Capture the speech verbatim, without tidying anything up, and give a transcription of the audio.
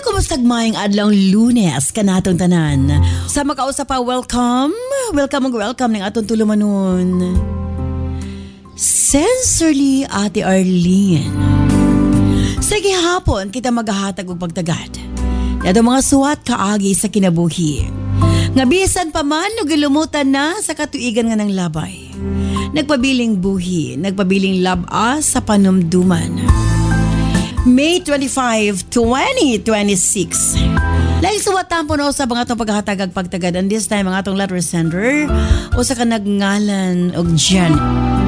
Kumustag maayong adlong Lunes kanatong tanan. Sa makausap pa, welcome. Welcome ug welcome ning atong tulumanon. Sincerely, Ate Arlene. Sige hapon kita maghahatag og pagtagad. Yato mga suwat kaagi sa kinabuhi. Nga bisan pa man no gilumutan na sa katuigan nga ng labay. Nagpabiling buhi, nagpabiling lab-a sa panumduman. May twenty-fifth, twenty twenty-six. Laing suwatan po no sa mga itong paghatag ag pagtagad. And this time, ang atong letter sender o sa kanagngalan og Jan.